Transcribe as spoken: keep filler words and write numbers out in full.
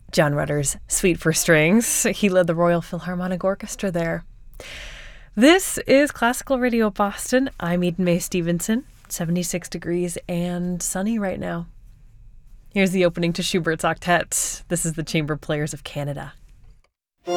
John Rutter's Suite for Strings. He led the Royal Philharmonic Orchestra there. This is Classical Radio Boston. I'm Eden Mae Stevenson. seventy-six degrees and sunny right now. Here's the opening to Schubert's Octet. This is the Chamber Players of Canada.